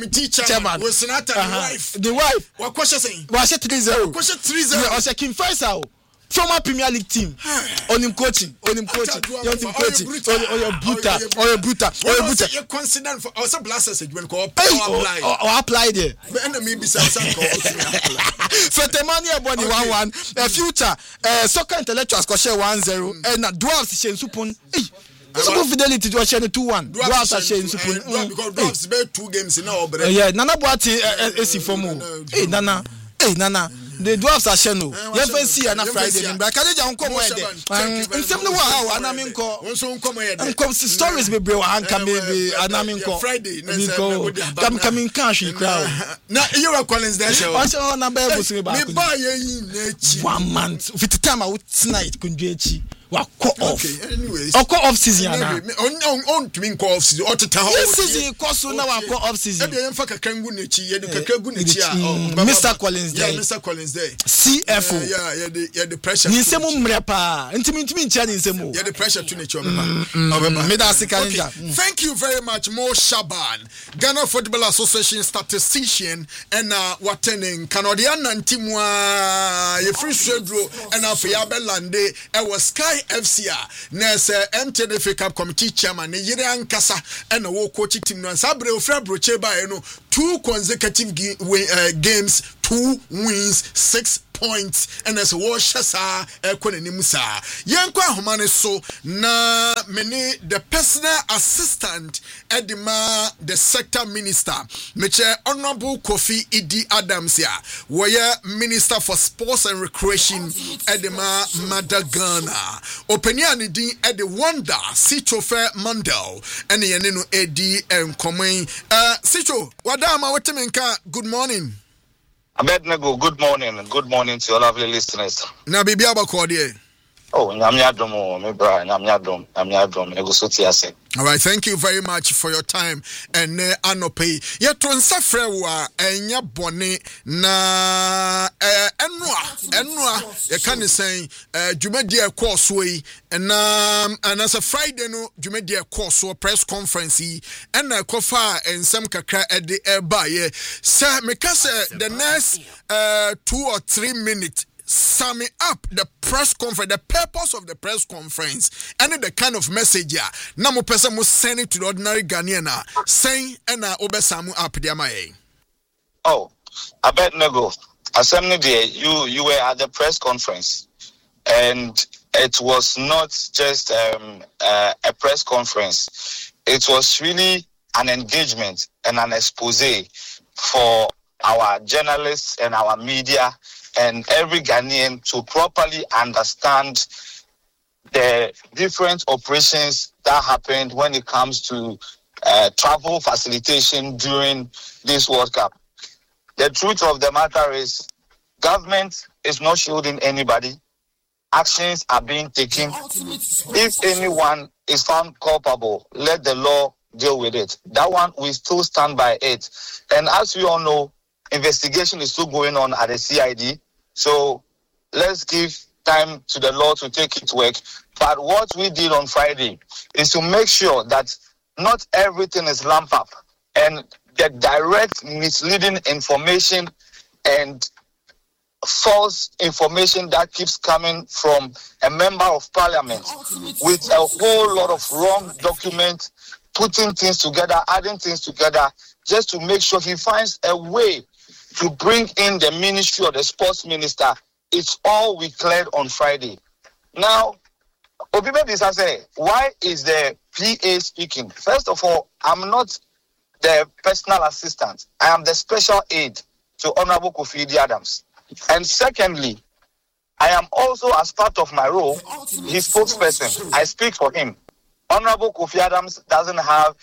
chairman. Was Senata the wife. What question saying? Was it 3-0? Question 3-0. I was a King Faisal. Former Premier League team. On him coaching. On your bruta. You consider for also blasters when go apply there. But enemy be some Fetemania Boni 1-1. Future soccer intellectuals ko share 1-0 and Dwarfs share supun. So fidelity to share 2-1. Dwarfs are sharing supun because Dwarfs be 2 games in our yeah, Nana Boati AC for mo. Hey Nana. The Dwarfs are sharing. You can see on Friday but can you come where there? Nsem no wa anaminko. Come stories be brew anka maybe anaminko. Friday coming cash crowd. Na you are Collins there show. What's your number me buy you 1 month. With the time I would tonight kunjechi. Wa call off. Anyways. Or call off season na. On to mean call off season. Or to tell. Season cost na wa call off season. E dey mfa kakangu nechi, ye dey kakagu nechi Mr. Collins there. Yeah, Mr. Collins there. CFO. Yeah, the pressure. Ni nsemu mre pa. Ntimi ntia ni nsemu. Yeah, the pressure to nature. Thank you very much, Mo Shaban, Ghana Football Association statistician, and watening Canadian Nantimwa, ye free shedro, and Afiabe Lande, was Sky FCA, Nessa MTDF Cup Committee Chairman, Nigerian Kasa, and a war coaching team, Sabre Frebro Cheba, 2 consecutive games, 2 wins, 6 points, and as a washasa Equanimusa. Yankwa Homane so na many the personal assistant Edima, the sector minister, Meche Honorable Kofi Idi Adams ya, where Minister for Sports and Recreation Edima Madagana. Opinion di Edi Wonder, Sichofe Mandel, and Yanino Edi and Komeng. Sicho, Wadama Watimenka, good morning. Abednego, good morning, and good morning to your lovely listeners. Na bibi abakwadie. Oh, nyamyadom, me bra, nyamyadom, negosotiase. All right, thank you very much for your time and anope. Yetronsa frewa enya bone na enwa ye kan say dwumadi ekwoso yi na as a Friday no dwumadi ekwoso press conference yi na ekofa ensem kakra ede eba ye say make say the next 2 or 3 minutes summing up the press conference, the purpose of the press conference, and the kind of message ya. Namu person must send it to the ordinary Ghanaian saying and obesamu up the amae. Oh, Abednego, assembly day, you were at the press conference, and it was not just a press conference. It was really an engagement and an expose for our journalists and our media and every Ghanaian to properly understand the different operations that happened when it comes to travel facilitation during this World Cup. The truth of the matter is, government is not shielding anybody. Actions are being taken. If anyone is found culpable, let the law deal with it. That one, we still stand by it. And as we all know, investigation is still going on at the CID. So let's give time to the law to take its work. But what we did on Friday is to make sure that not everything is lumped up, and the direct misleading information and false information that keeps coming from a member of parliament with a whole lot of wrong documents, putting things together, adding things together, just to make sure he finds a way to bring in the ministry or the sports minister. It's all we cleared on Friday. Now, Obibe say, why is the PA speaking? First of all, I'm not the personal assistant. I am the special aide to Honorable Kofi Idi Adams. And secondly, I am also, as part of my role, his spokesperson. I speak for him. Honorable Kofi Adams doesn't have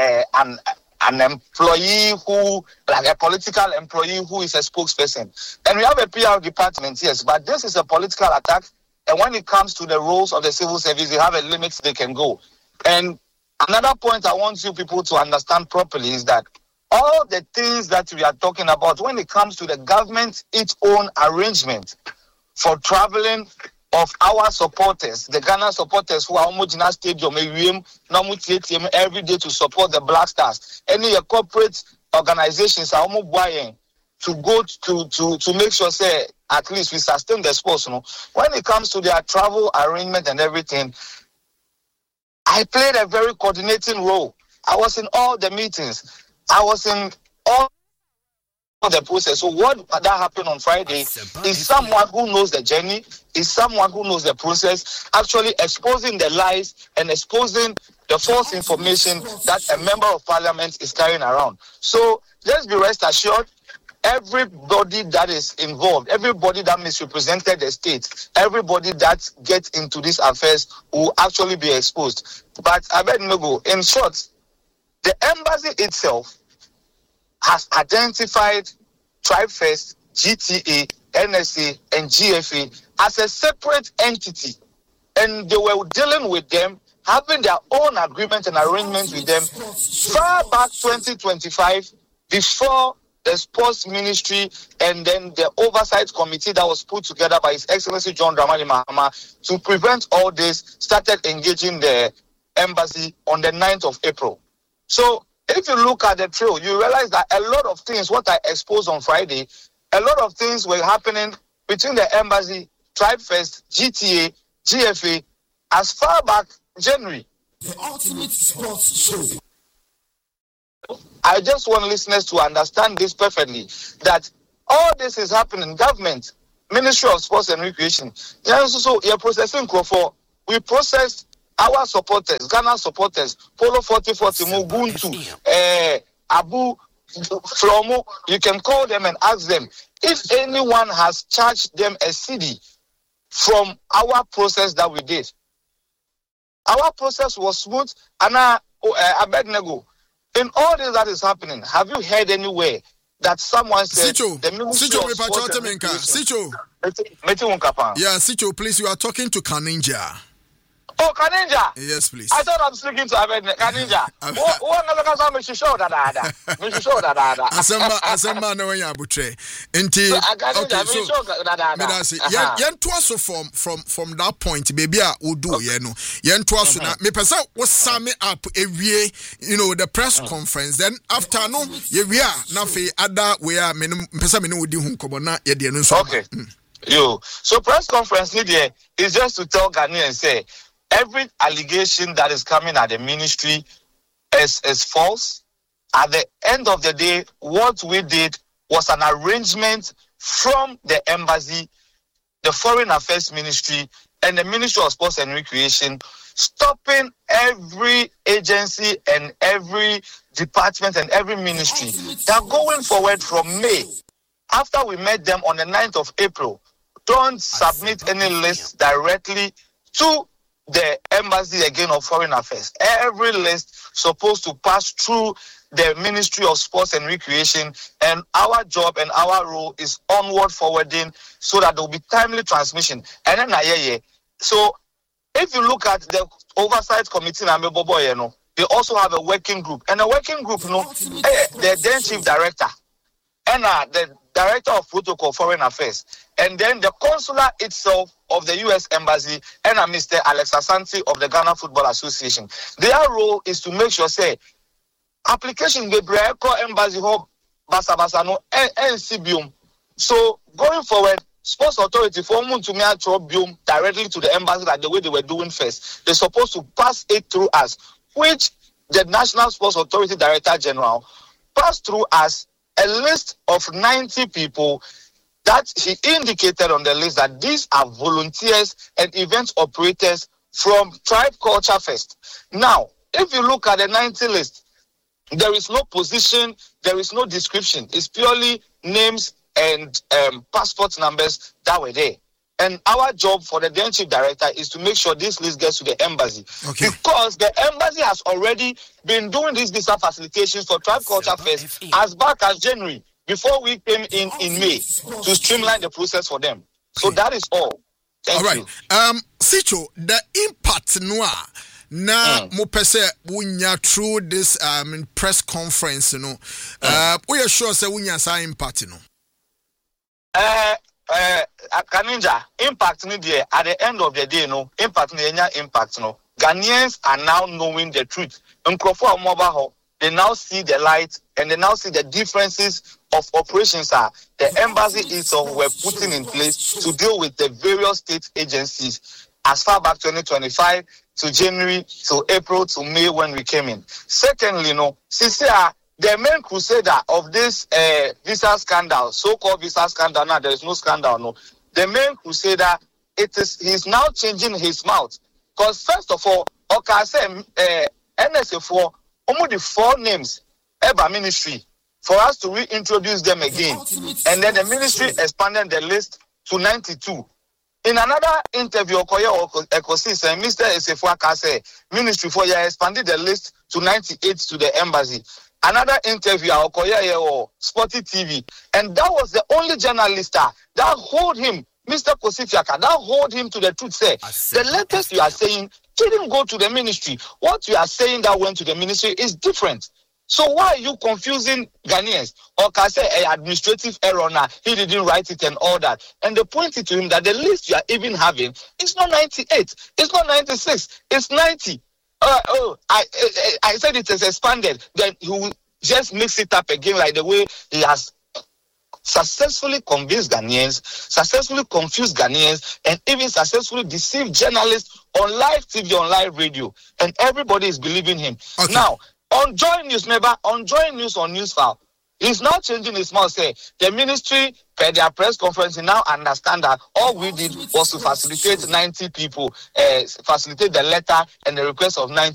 an employee who, like a political employee who is a spokesperson. And we have a PR department, yes, but this is a political attack. And when it comes to the roles of the civil service, they have a limit they can go. And another point I want you people to understand properly is that all the things that we are talking about, when it comes to the government, its own arrangement for traveling of our supporters, the Ghana supporters who are almost in our stadium every day to support the Black Stars. Any corporate organizations are almost buying to go to make sure say at least we sustain the sports. When it comes to their travel arrangement and everything, I played a very coordinating role. I was in all the meetings. I was in all the process. So what that happened on Friday is someone who knows the journey, is someone who knows the process, actually exposing the lies and exposing the false information that a member of parliament is carrying around. So let's be rest assured, everybody that is involved, everybody that misrepresented the state, everybody that gets into these affairs will actually be exposed. But Abednego, in short, the embassy itself has identified TribeFest, GTA, NSA, and GFA as a separate entity, and they were dealing with them, having their own agreement and arrangements with them far back 2025, before the sports ministry and then the oversight committee that was put together by His Excellency John Dramani Mahama to prevent all this started engaging the embassy on the 9th of April. So if you look at the trail, you realize that a lot of things, what I exposed on Friday, a lot of things were happening between the embassy, TribeFest, GTA, GFA, as far back January. The ultimate sports show. I just want listeners to understand this perfectly, that all this is happening. Government, Ministry of Sports and Recreation, you're processing Crawford. We processed our supporters, Ghana supporters, Polo 4040, Muguntu, Abu, Flomo. You can call them and ask them if anyone has charged them a CD from our process that we did. Our process was smooth, and Abednego, in all this that is happening, have you heard anywhere that someone said the Ministry of Sports and Recreation? Yeah, Sicho, please, you are talking to Kaninja. Oh, Kaninja. Yes, please. I thought I'm speaking to Kaninja. Asema no ya butre. Enti okay, so yen to so from that point baby a odu ye no. Yen to so na me pesa wo sum up ewie, the press conference, then after no ye wie na fe ada we a me pesa me no odi hu nkobo na ye de no so. Okay. So press conference ni there is just to tell Ghanaians say every allegation that is coming at the ministry is false. At the end of the day, what we did was an arrangement from the embassy, the Foreign Affairs Ministry, and the Ministry of Sports and Recreation, stopping every agency and every department and every ministry that going forward from May, after we met them on the 9th of April, don't submit any list directly to the embassy again of Foreign Affairs. Every list supposed to pass through the Ministry of Sports and Recreation, and our job and our role is onward forwarding so that there will be timely transmission. And then so if you look at the oversight committee, they also have a working group, and a working group, the then chief director and the director of protocol Foreign Affairs, and then the consular itself of the U.S. Embassy, and Mr. Alex Asante of the Ghana Football Association. Their role is to make sure, say, application be embassy hub basa no NCBium. So going forward, Sports Authority for to me directly to the embassy like the way they were doing first. They're supposed to pass it through us, which the National Sports Authority Director General passed through us a list of 90 people that he indicated on the list that these are volunteers and event operators from Tribe Culture Fest. Now, if you look at the 90 list, there is no position, there is no description. It's purely names and passport numbers that were there. And our job for the then chief director is to make sure this list gets to the embassy. Okay. Because the embassy has already been doing these visa facilitations for Tribe Culture Fest as back as January, before we came in May to streamline the process for them. So that is all. Thank you. Sicho, the impact na mo pese wunya through this press conference we are sure say wunya sa impact Kaninja, impact ni there at the end of the day impact ni impact Ghanaians are now knowing the truth. Nkrofo amoba ho, they now see the light and they now see the differences of operations the embassy itself were putting in place to deal with the various state agencies as far back 2025 to January to April to May when we came in. Secondly, the main crusader of this visa scandal, so-called visa scandal, now there is no scandal, no. The main crusader, he's now changing his mouth. Because first of all, NSA4, almost the 4 names, EBA ministry, for us to reintroduce them again. And then the ministry expanded the list to 92. In another interview, Mr. Esefua said, ministry for you expanded the list to 98 to the embassy. Another interview, Sporty TV, and that was the only journalist that hold him, Mr. Kosifiaka, that hold him to the truth. Say the latest you are saying didn't go to the ministry. What you are saying that went to the ministry is different. So why are you confusing Ghanaians? Or can say administrative error now, he didn't write it and all that. And they pointed to him that the list you are even having is not 98, it's not 96, it's 90. I said it is expanded. Then he will just mix it up again like the way he has successfully convinced Ghanaians, successfully confused Ghanaians, and even successfully deceived journalists on live TV, on live radio. And everybody is believing him. Okay. Now, on Joy News, on Joy News on Newsfile, he's now changing his mouth, say the ministry, per their press conference, now understand that all we did was to facilitate 90 people, facilitate the letter and the request of 90